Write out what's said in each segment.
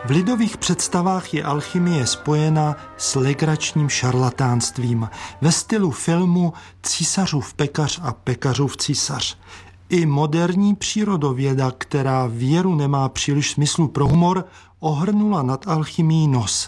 V lidových představách je alchymie spojena s legračním šarlatánstvím ve stylu filmu Císařův pekař a pekařův císař. I moderní přírodověda, která věru nemá příliš smyslu pro humor, ohrnula nad alchymií nos.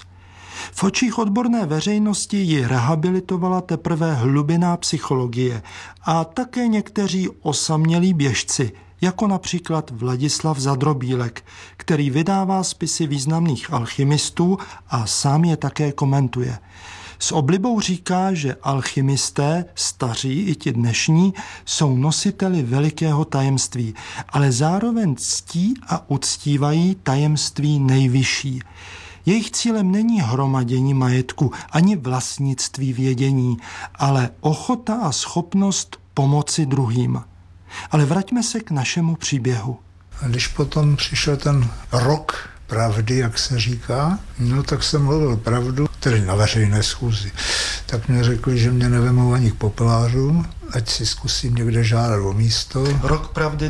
V očích odborné veřejnosti ji rehabilitovala teprve hlubinná psychologie a také někteří osamělí běžci, jako například Vladislav Zadrobílek, který vydává spisy významných alchymistů a sám je také komentuje. S oblibou říká, že alchymisté, staří i ti dnešní, jsou nositeli velikého tajemství, ale zároveň ctí a uctívají tajemství nejvyšší. Jejich cílem není hromadění majetku ani vlastnictví vědění, ale ochota a schopnost pomoci druhým. Ale vraťme se k našemu příběhu. Když potom přišel ten rok pravdy, jak se říká, no tak jsem mluvil pravdu, tedy na veřejné schůzi. Tak mě řekli, že mě nevemou ani k popelářům, ať si zkusím někde žádat o místo. Rok pravdy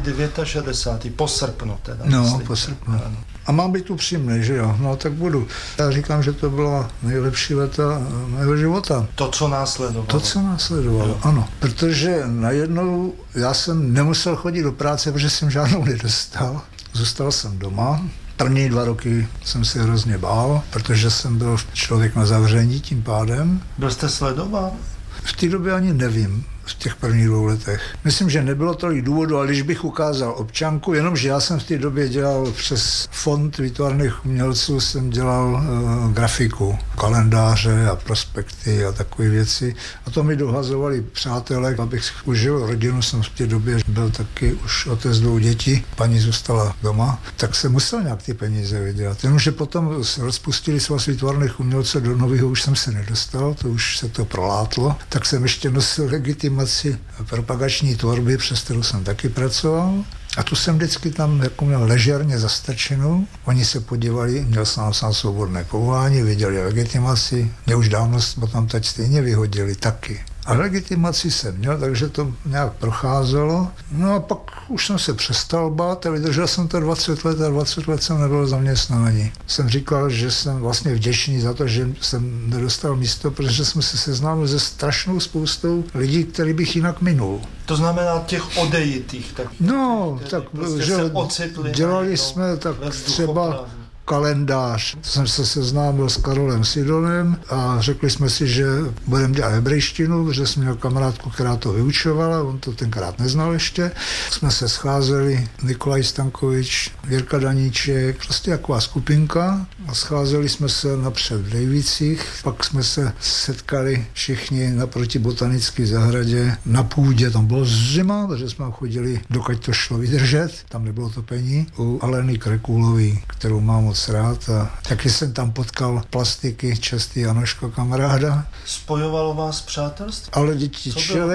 69. po srpnu teda. No, myslíte? po srpnu. A mám být upřímný, že jo, no tak budu. Já říkám, že to byla nejlepší léta mého života. To, co následovalo. To, co následovalo, jo. Ano. Protože najednou já jsem nemusel chodit do práce, protože jsem žádnou nedostal. Zůstal jsem doma. První 2 roky jsem se hrozně bál, protože jsem byl člověk na zavření tím pádem. Byl jste sledován? V té době ani nevím, v těch prvních 2 letech. Myslím, že nebylo tolik důvodu, ale když bych ukázal občanku, jenomže já jsem v té době dělal přes fond výtvarných umělců, jsem dělal grafiku, kalendáře a prospekty a takové věci. A to mi dohazovali přátelé, abych užil rodinu, jsem v té době byl taky už otec 2 dětí, paní zůstala doma, tak jsem musel nějak ty peníze vydělat. Jenomže potom rozpustili svaz výtvarných umělců, do nového už jsem se nedostal, to už se to prolátlo, tak jsem ještě nosil legitimaci propagační tvorby, přes kterou jsem taky pracoval. A tu jsem vždycky tam jako měl ležerně zastrčenou. Oni se podívali, měl jsem sám svobodné povolání, viděli legitimaci, mě už dávno potom teď stejně vyhodili taky. A legitimaci jsem měl, takže to nějak procházelo. No a pak už jsem se přestal bát a vydržel jsem to 20 let a 20 let jsem nebyl zaměstnání. Jsem říkal, že jsem vlastně vděčný za to, že jsem nedostal místo, protože jsme se seznámili se strašnou spoustou lidí, který bych jinak minul. To znamená těch odejitých. Tak, no, tak prostě že dělali jsme tak třeba kalendář. Jsem se seznámil s Karolem Sidonem a řekli jsme si, že budeme dělat hebrejštinu, protože jsem měl kamarádku, která to vyučovala, on to tenkrát neznal ještě. Jsme se scházeli, Nikolaj Stankovič, Jirka Daníček, prostě taková skupinka a scházeli jsme se napřed v Dejvicích, pak jsme se setkali všichni naproti botanické zahradě na půdě, tam bylo zima, protože jsme chodili, dokud to šlo vydržet, tam nebylo topení, u Aleny Krekulový, kterou mám moc rád a taky jsem tam potkal plastiky Čestý Janoško, kamaráda. Spojovalo vás přátelství? Ale děti,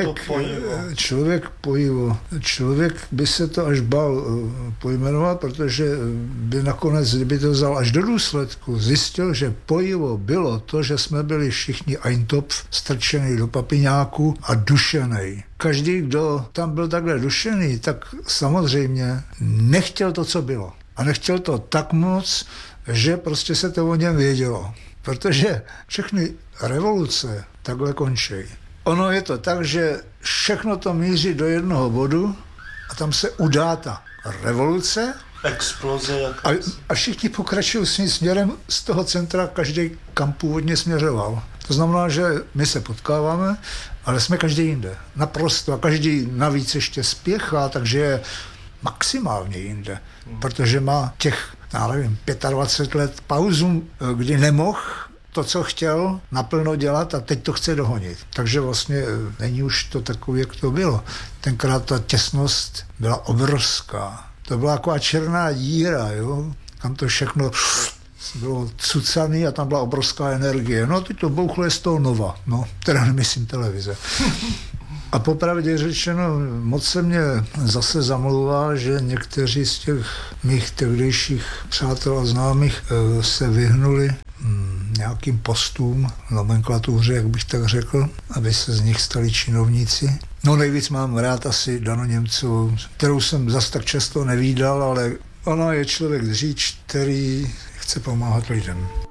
člověk by se to až bál pojmenovat, protože by nakonec, kdyby to vzal až do důsledku, zjistil, že pojivo bylo to, že jsme byli všichni eintopf, strčený do papiňáku a dušenej. Každý, kdo tam byl takhle dušený, tak samozřejmě nechtěl to, co bylo. A nechtěl to tak moc, že prostě se to o něm vědělo. Protože všechny revoluce takhle končí. Ono je to tak, že všechno to míří do jednoho bodu a tam se udá ta revoluce. Exploze. A všichni pokračují svým směrem z toho centra, každý kam původně směřoval. To znamená, že my se potkáváme, ale jsme každý jinde. Naprosto. A každý navíc ještě spěchá, takže je maximálně jinde, protože má těch, já nevím, 25 let pauzu, kdy nemohl to, co chtěl, naplno dělat a teď to chce dohonit. Takže vlastně není už to takové, jak to bylo. Tenkrát ta těsnost byla obrovská. To byla taková černá díra, jo? Tam to všechno bylo cucaný a tam byla obrovská energie. No teď to bouchlo je z toho nova, no, teda nemyslím televize. A popravdě řečeno, moc se mě zase zamlouvá, že někteří z těch mých tehdejších přátel a známých se vyhnuli nějakým postům, nomenklatuře, jak bych tak řekl, aby se z nich stali činovníci. No nejvíc mám rád asi Danu Němcovou, kterou jsem zas tak často nevídal, ale ona je člověk dříč, který chce pomáhat lidem.